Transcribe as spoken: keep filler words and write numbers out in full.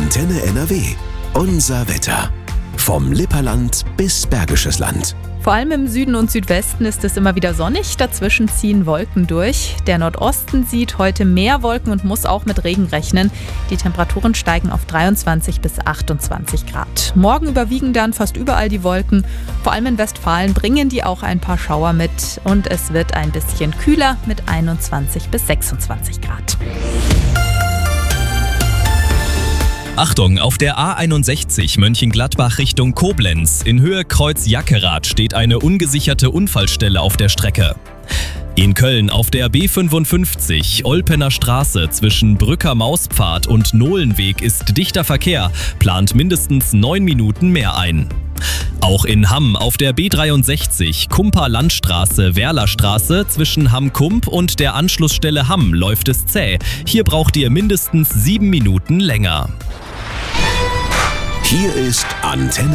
Antenne N R W. Unser Wetter. Vom Lipperland bis Bergisches Land. Vor allem im Süden und Südwesten ist es immer wieder sonnig, dazwischen ziehen Wolken durch. Der Nordosten sieht heute mehr Wolken und muss auch mit Regen rechnen. Die Temperaturen steigen auf dreiundzwanzig bis achtundzwanzig Grad. Morgen überwiegen dann fast überall die Wolken. Vor allem in Westfalen bringen die auch ein paar Schauer mit. Und es wird ein bisschen kühler mit einundzwanzig bis sechsundzwanzig Grad. Achtung, auf der A einundsechzig Mönchengladbach Richtung Koblenz in Höhe Kreuz Jackerath steht eine ungesicherte Unfallstelle auf der Strecke. In Köln auf der B fünfundfünfzig Olpener Straße zwischen Brücker Mauspfad und Nohlenweg ist dichter Verkehr, plant mindestens neun Minuten mehr ein. Auch in Hamm auf der B dreiundsechzig Kumper Landstraße Werlerstraße zwischen Hamm-Kump und der Anschlussstelle Hamm läuft es zäh. Hier braucht ihr mindestens sieben Minuten länger. Hier ist Antenne